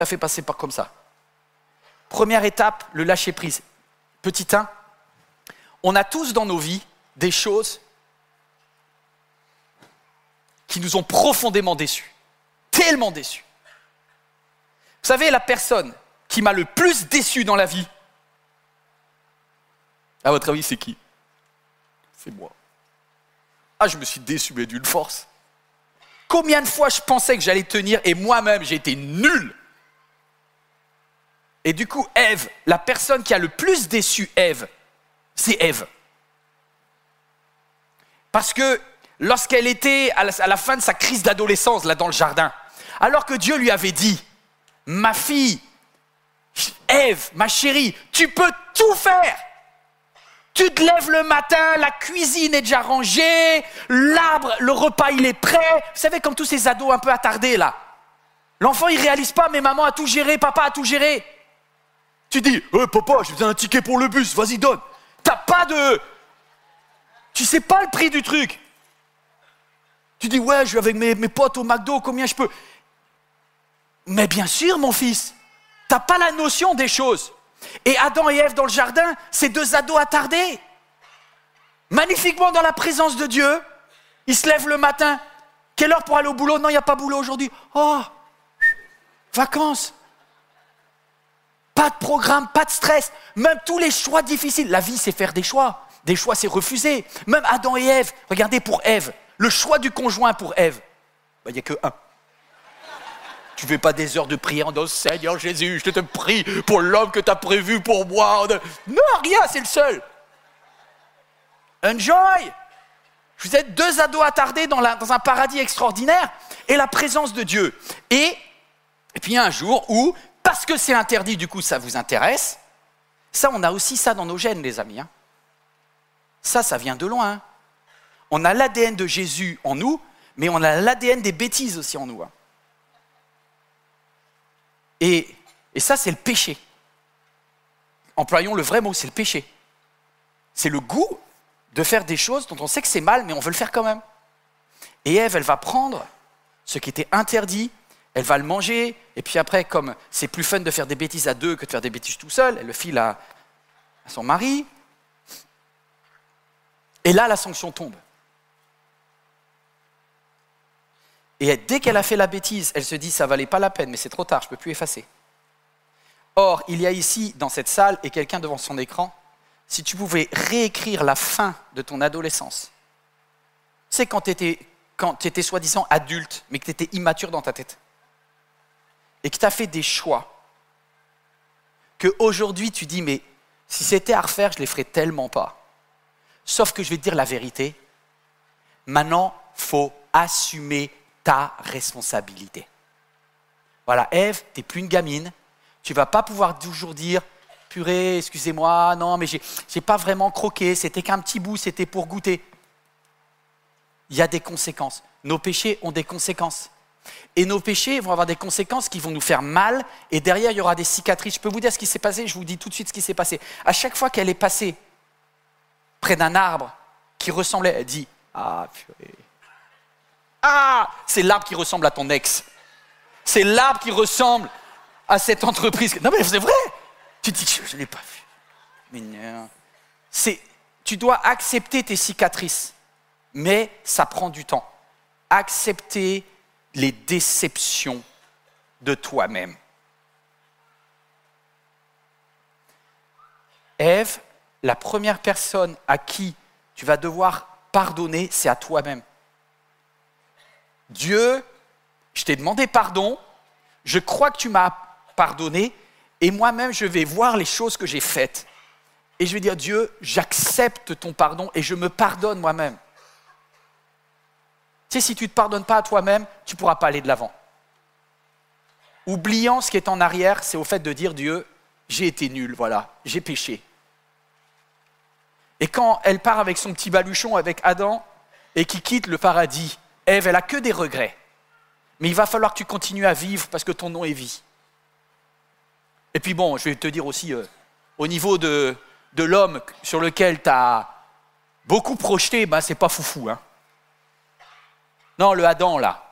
Ça fait passer par comme ça. Première étape, le lâcher prise. Petit 1, on a tous dans nos vies des choses qui nous ont profondément déçus. Tellement déçus. Vous savez, la personne qui m'a le plus déçu dans la vie, à votre avis, c'est qui? C'est moi. Ah, je me suis déçu, mais d'une force. Combien de fois je pensais que j'allais tenir et moi-même, j'ai été nul. Et du coup, Ève, la personne qui a le plus déçu Ève, c'est Ève. Parce que lorsqu'elle était à la fin de sa crise d'adolescence, là dans le jardin, alors que Dieu lui avait dit, ma fille, Ève, ma chérie, tu peux tout faire. Tu te lèves le matin, la cuisine est déjà rangée, l'arbre, le repas il est prêt. Vous savez, comme tous ces ados un peu attardés là. L'enfant il réalise pas, mais maman a tout géré, papa a tout géré. Tu dis, papa, j'ai besoin d'un ticket pour le bus, vas-y donne. T'as pas de... Tu sais pas le prix du truc. Tu dis, ouais, je vais avec mes potes au McDo, combien je peux? Mais bien sûr, mon fils, t'as pas la notion des choses. Et Adam et Ève dans le jardin, c'est deux ados attardés. Magnifiquement dans la présence de Dieu, ils se lèvent le matin. Quelle heure pour aller au boulot? Non, il n'y a pas boulot aujourd'hui. Oh, vacances. Pas de programme, pas de stress. Même tous les choix difficiles. La vie, c'est faire des choix. Des choix, c'est refuser. Même Adam et Ève, regardez pour Ève, le choix du conjoint pour Ève, il n'y a que un. Tu ne fais pas des heures de prière en disant « Seigneur Jésus, je te prie pour l'homme que tu as prévu pour moi. » Non, rien, c'est le seul. Enjoy. Vous êtes deux ados attardés dans un paradis extraordinaire et la présence de Dieu. Et puis il y a un jour où, parce que c'est interdit, du coup ça vous intéresse, ça on a aussi ça dans nos gènes les amis. Hein. Ça vient de loin. Hein. On a l'ADN de Jésus en nous, mais on a l'ADN des bêtises aussi en nous. Hein. Et ça, c'est le péché. Employons le vrai mot, c'est le péché. C'est le goût de faire des choses dont on sait que c'est mal, mais on veut le faire quand même. Et Ève, elle va prendre ce qui était interdit, elle va le manger, et puis après, comme c'est plus fun de faire des bêtises à deux que de faire des bêtises tout seul, elle le file à son mari. Et là, la sanction tombe. Et dès qu'elle a fait la bêtise, elle se dit « ça valait pas la peine, mais c'est trop tard, je ne peux plus effacer ». Or, il y a ici, dans cette salle, et quelqu'un devant son écran, si tu pouvais réécrire la fin de ton adolescence, c'est quand tu étais soi-disant adulte, mais que tu étais immature dans ta tête, et que tu as fait des choix, qu'aujourd'hui tu dis « mais si c'était à refaire, je ne les ferais tellement pas ». Sauf que je vais te dire la vérité, maintenant, il faut assumer ta responsabilité. Voilà, Ève, tu n'es plus une gamine, tu ne vas pas pouvoir toujours dire « purée, excusez-moi, non, mais j'ai pas vraiment croqué, c'était qu'un petit bout, c'était pour goûter ». Il y a des conséquences. Nos péchés ont des conséquences. Et nos péchés vont avoir des conséquences qui vont nous faire mal, et derrière, il y aura des cicatrices. Je peux vous dire ce qui s'est passé, je vous dis tout de suite ce qui s'est passé. À chaque fois qu'elle est passée près d'un arbre qui ressemblait, elle dit « ah, purée ». Ah, c'est l'arbre qui ressemble à ton ex. C'est l'arbre qui ressemble à cette entreprise. Non mais c'est vrai. Tu te dis, je ne l'ai pas vu. Mais non. Tu dois accepter tes cicatrices. Mais ça prend du temps. Accepter les déceptions de toi-même. Ève, la première personne à qui tu vas devoir pardonner, c'est à toi-même. Dieu, je t'ai demandé pardon, je crois que tu m'as pardonné, et moi-même, je vais voir les choses que j'ai faites. Et je vais dire, Dieu, j'accepte ton pardon et je me pardonne moi-même. Tu sais, si tu ne te pardonnes pas à toi-même, tu ne pourras pas aller de l'avant. Oubliant ce qui est en arrière, c'est au fait de dire, Dieu, j'ai été nul, voilà, j'ai péché. Et quand elle part avec son petit baluchon, avec Adam, et qui quitte le paradis, Ève, elle n'a que des regrets. Mais il va falloir que tu continues à vivre parce que ton nom est vie. Et puis bon, je vais te dire aussi, au niveau de l'homme sur lequel tu as beaucoup projeté, ben, c'est pas foufou. Hein. Non, le Adam là,